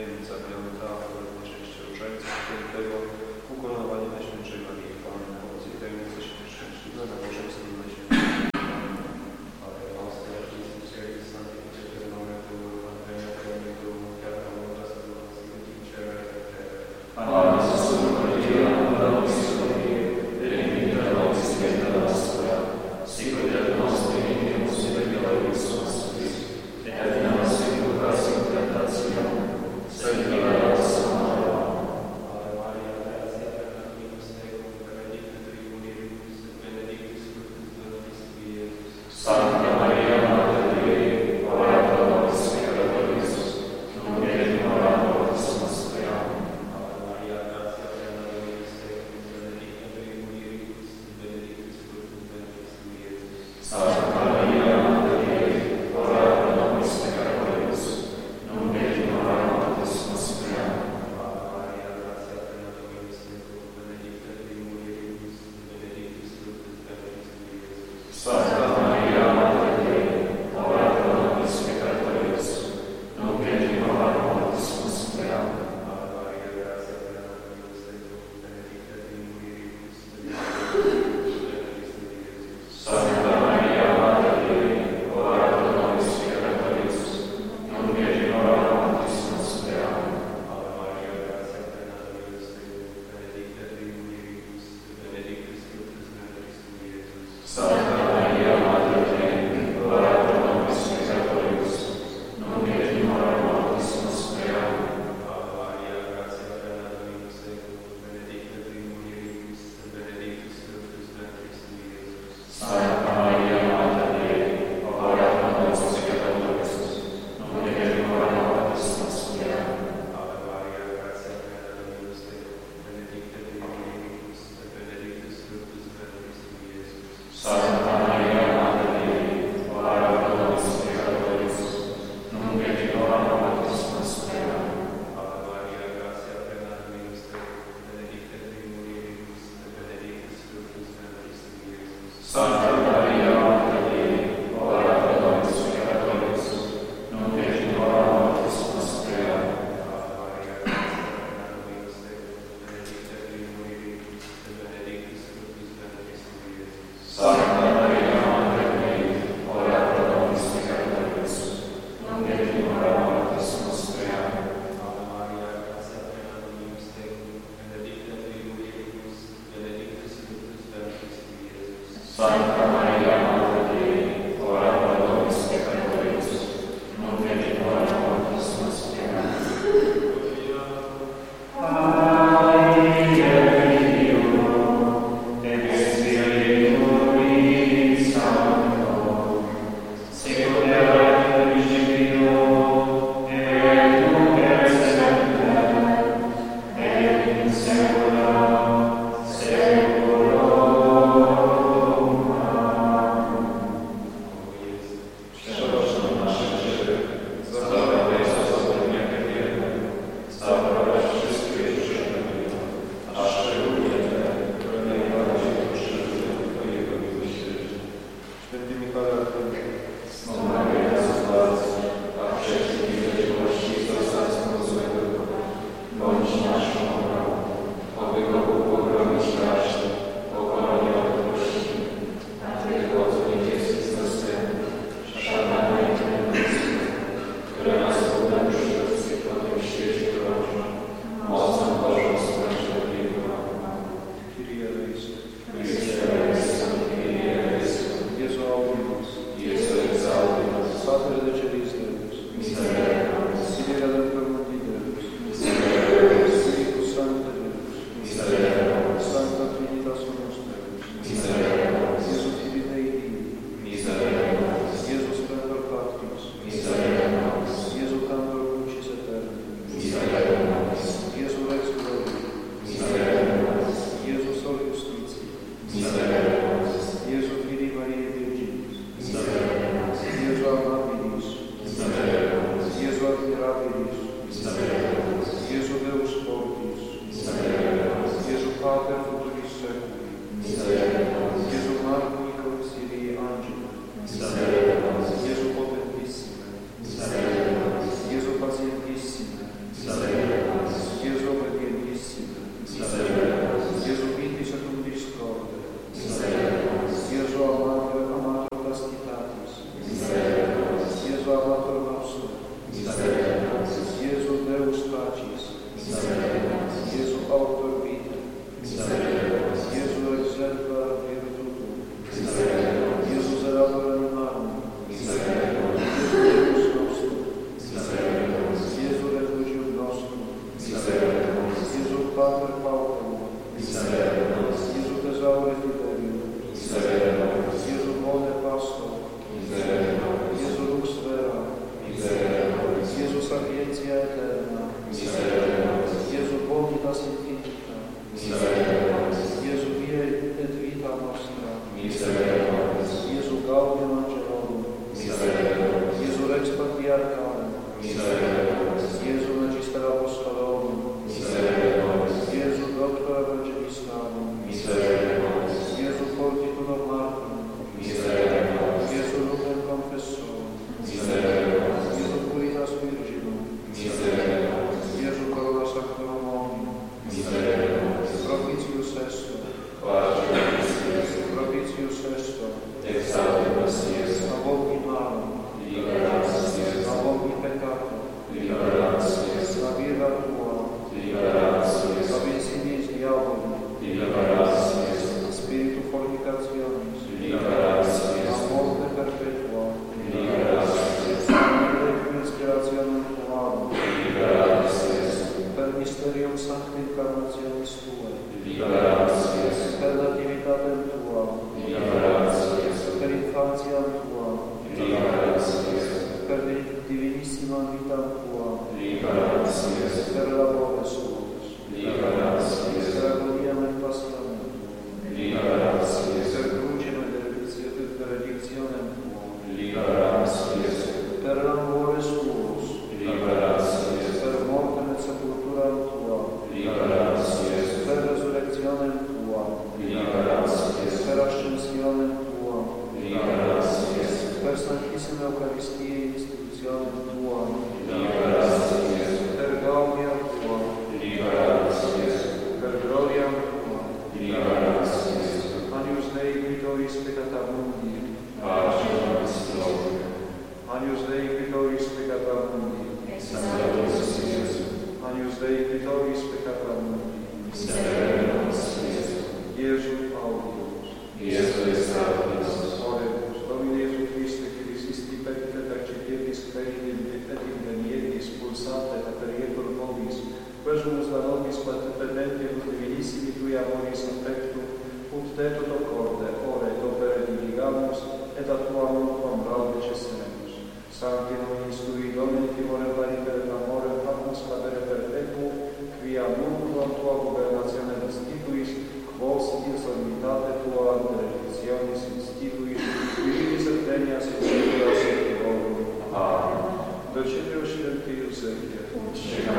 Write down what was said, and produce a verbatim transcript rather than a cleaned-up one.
tajemnica piąta, jednocześnie różańca świętego, ukoronowanie Najświętszej Marii Panny, owoc jej tajemnicy szczęśliwe, nabożeństwo dla świętego. Ale nostra, Chrystus, Sancti, Eternometu, Andrea, Eternometu, Chiara, Moda, Sadulas, Iudice, Pana, Jezusu, Maria, Nobis Dei, Benedicta nobis Vita nostra, sicut et nostri intimus peccatoribus nostris, et in nos inducas in tentationem, sed libera nos a malo. Ave Maria, gratia plena dominus tecum, benedicta tui mulieribus, et benedictus fructus ventris tui, Iesus. Sancta Maria, Mater Dei, ora pro nobis peccatoribus, nunc et in hora mortis nostre. Amen. Ave Maria, gratia plena dominus tecum, benedicta tui mulieribus, et benedictus fructus ventris tui, Iesus. Sancta Maria, Mater Dei, ora pro nobis peccatoribus, nunc et in hora mortis nostre. Amen. Ave Maria, gratia plena dominus tecum, benedicta tui mulieribus, et benedictus fructus ventris tui, Iesus. Sancta Maria, Mater Dei, ora pro nobis peccatoribus, nunc et in hora mortis nostre. Amen. Ave Maria, gratia plena dominus tecum, benedicta tui mulieribus, et benedictus fructus ventris tui, Iesus. Sancta Maria, Mater Dei, ora pro nobis peccatoribus, nunc et in hora mortis nostre. Amen. Ave Maria, gratia plena dominus tecum, benedicta tui mulieribus, et benedictus fructus ventris tui, Iesus. Sancta Maria, Mater Dei, ora pro nobis peccatoribus, nunc et in hora mortis nostre. Amen. Ave Maria, gratia plena dominus tecum, benedicta tui mulieribus, et benedictus fructus ventris tui, Iesus. Sancta Maria, Mater Dei, ora pro nobis peccatoribus, nunc et in hora mortis nostre. Amen. Ave Maria, gratia plena dominus tecum, benedicta tui mulieribus, et benedictus fructus ventris tui, Iesus. Sancta Maria, Mater Dei, ora pro nobis peccatoribus, nunc et in hora mortis nostre. Amen. Ave Maria, gratia plena dominus tecum, benedicta tui mulieribus, et benedictus fructus ventris tui, Iesus. Sancta Maria, Mater Dei, ora pro nobis peccatoribus, nunc et in hora mortis nostre. Amen. Ave Maria, gratia plena dominus tecum, benedicta tui mulieribus, et benedictus fructus ventris tui, Iesus. Sancta Maria, Mater Dei, ora pro nobis peccatoribus, nunc et in hora mortis nostre. Amen. Ave Maria, gratia plena dominus tecum, benedicta tui mulieribus, benedictus fructus ventris tui, Iesus. Sancta Maria, Mater Dei, ora pro nobis peccatoribus, nunc et in hora mortis nostre. Amen. Secula, secula, Dolens Tracis, Jesu Autor Vitae, Jesu Exemplar Virtutum, Jesu Zerator Animarum, Jesu Deus Nostrum, Jesu Refugium Nostrum, Jesu Pater Pauperum, Jesu Thesaure Fidelium, Jesu Bone Pastor, Jesu Lux Vera, Jesu Sapientia Eterna, Jesu Bonitas Infinita, Jesu Via et Vita Nostra, Jesu Gaudium Angelorum, Jesu Rex Patriarchalum, Jesu Magister Apostolorum, Jesu Doctor Evangelistarum, Jesu Fortitudo Martyrum, Jesu Lumen Confessorum, Jesu Puritas Virginum, Jesu Corona Sacrum Omnium, Propitius Esto, Propitius Esto, Abogni Malum, Abogni Peccato, Avira Tua, Avincinis Diaboli, Spiritu Fornicationis, a morte perpetua, Requiem Spirationem Tuarum, per Mysterium Sancti Incarnationis Tuae, per Nativitatem Tua, per Infantiam Tua, per Divinissimam Vitam Tua, per labores Tuos, per agoniam et passionem Tua, per crucem et redictionem Tua, per labores Tuos, per mortem et sepulturam Tua, per resurrectionem Tua, per ascensionem Tua, per Sanctissima Eucharistia institutionem Tua, per gaudiam Tua, per gloriam Tua, Agnus Dei Victoris Peccata Mundi, Agnus Dei Victoris Peccata Mundi, Agnus Dei Victoris Peccata Mundi, Jesu Audius, Oremus, Domine Jesu Christe, qui resisti pecte percipietis creditim et invenietis pulsante et aperietur nobis, quesumus la nobis paternentium divinissimi tui amoris affectum, ut te toto corde, ore et opere diligamus, et a tua multum raude cesseremus. Sancti nominis tui, Domini, timore pariter et amore, hamus cadere perpetuum, quia multum tua gubernatione instituis, quos in solimitate tua benedictionis instituis, vivilis et regnas in secula seculorum. Amen. Docilio Scelti Iusebia.